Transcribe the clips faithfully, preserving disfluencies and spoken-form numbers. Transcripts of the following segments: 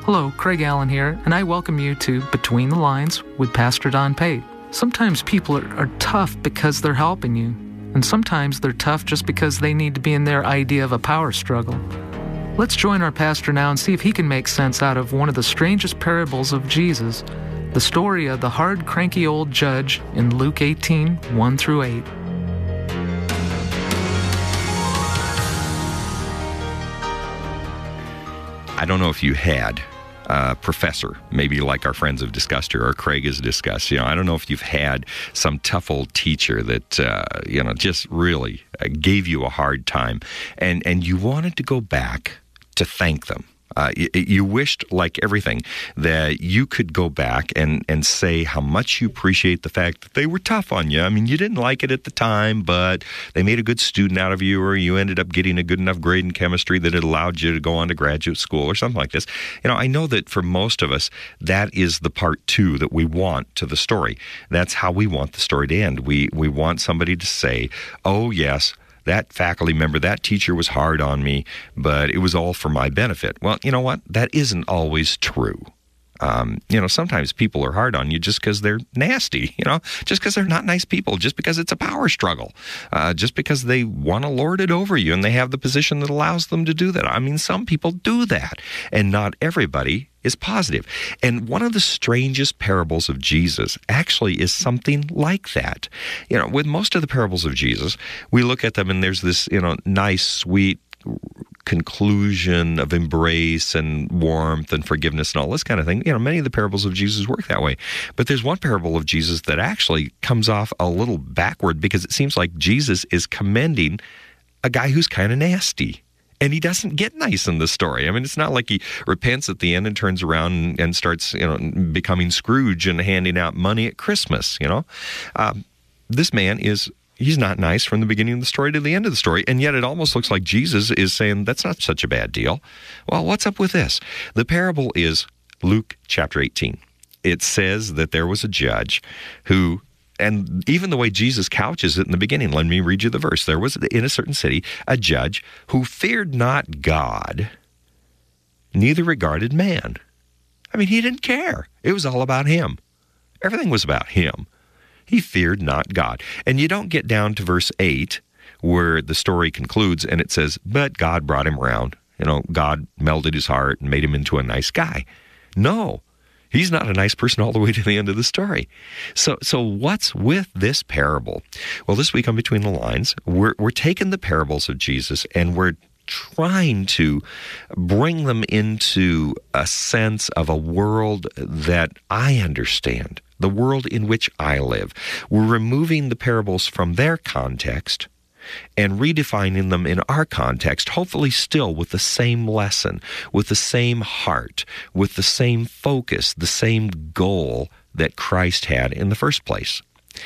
Hello, Craig Allen here, and I welcome you to Between the Lines with Pastor Don Pate. Sometimes people are, are tough because they're helping you, and sometimes they're tough just because they need to be in their idea of a power struggle. Let's join our pastor now and see if he can make sense out of one of the strangest parables of Jesus, the story of the hard, cranky old judge in Luke eighteen, one through eight. I don't know if you had a professor, maybe like our friends have discussed here, or Craig has discussed. You know, I don't know if you've had some tough old teacher that, uh, you know, just really uh, gave you a hard time, and, and you wanted to go back to thank them. Uh, you, you wished, like everything, that you could go back and, and say how much you appreciate the fact that they were tough on you. I mean, you didn't like it at the time, but they made a good student out of you, or you ended up getting a good enough grade in chemistry that it allowed you to go on to graduate school or something like this. You know, I know that for most of us, that is the part two that we want to the story. That's how we want the story to end. We, we want somebody to say, oh, yes, that faculty member, that teacher was hard on me, but it was all for my benefit. Well, you know what? That isn't always true. Um, you know, sometimes people are hard on you just because they're nasty, you know, just because they're not nice people, just because it's a power struggle, uh, just because they want to lord it over you and they have the position that allows them to do that. I mean, some people do that, and not everybody is positive. And one of the strangest parables of Jesus actually is something like that. You know, with most of the parables of Jesus, we look at them and there's this, you know, nice, sweet conclusion of embrace and warmth and forgiveness and all this kind of thing. You know, many of the parables of Jesus work that way. But there's one parable of Jesus that actually comes off a little backward, because it seems like Jesus is commending a guy who's kind of nasty. And he doesn't get nice in the story. I mean, it's not like he repents at the end and turns around and starts, you know, becoming Scrooge and handing out money at Christmas, you know. Um, this man is He's not nice from the beginning of the story to the end of the story, and yet it almost looks like Jesus is saying, that's not such a bad deal. Well, what's up with this? The parable is Luke chapter eighteen. It says that there was a judge who, and even the way Jesus couches it in the beginning, let me read you the verse. There was in a certain city a judge who feared not God, neither regarded man. I mean, he didn't care. It was all about him. Everything was about him. He feared not God. And you don't get down to verse eight, where the story concludes, and it says, but God brought him around. You know, God melded his heart and made him into a nice guy. No, he's not a nice person all the way to the end of the story. So so what's with this parable? Well, this week on Between the Lines, we're, we're taking the parables of Jesus and we're trying to bring them into a sense of a world that I understand, the world in which I live. We're removing the parables from their context and redefining them in our context, hopefully still with the same lesson, with the same heart, with the same focus, the same goal that Christ had in the first place.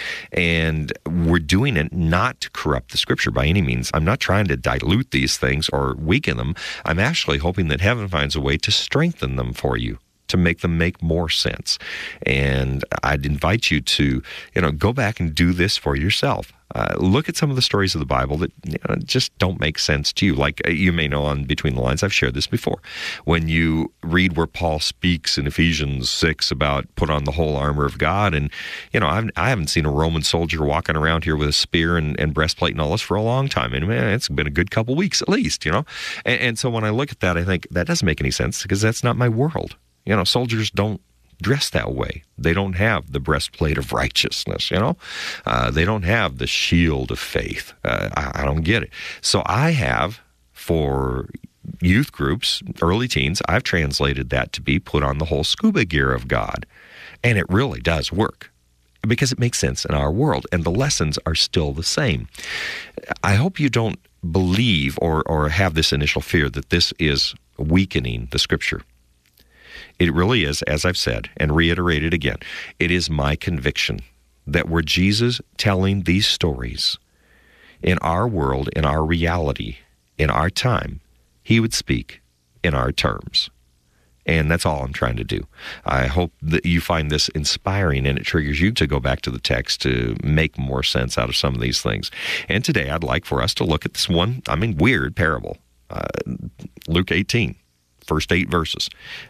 And we're doing it not to corrupt the Scripture by any means. I'm not trying to dilute these things or weaken them. I'm actually hoping that heaven finds a way to strengthen them for you, to make them make more sense. And I'd invite you to, you know, go back and do this for yourself. Uh, look at some of the stories of the Bible that, you know, just don't make sense to you. Like, uh, you may know on Between the Lines, I've shared this before. When you read where Paul speaks in Ephesians six about put on the whole armor of God, and, you know, I've, I haven't seen a Roman soldier walking around here with a spear and, and breastplate and all this for a long time. And, man, it's been a good couple weeks at least, you know. And, and so when I look at that, I think that doesn't make any sense, because that's not my world. You know, soldiers don't dress that way. They don't have the breastplate of righteousness, you know. Uh, they don't have the shield of faith. Uh, I, I don't get it. So I have, for youth groups, early teens, I've translated that to be put on the whole scuba gear of God. And it really does work, because it makes sense in our world, and the lessons are still the same. I hope you don't believe or, or have this initial fear that this is weakening the Scripture. It really is, as I've said, and reiterated again, it is my conviction that were Jesus telling these stories in our world, in our reality, in our time, he would speak in our terms. And that's all I'm trying to do. I hope that you find this inspiring and it triggers you to go back to the text to make more sense out of some of these things. And today I'd like for us to look at this one, I mean, weird parable, uh, Luke eighteen. First eight verses.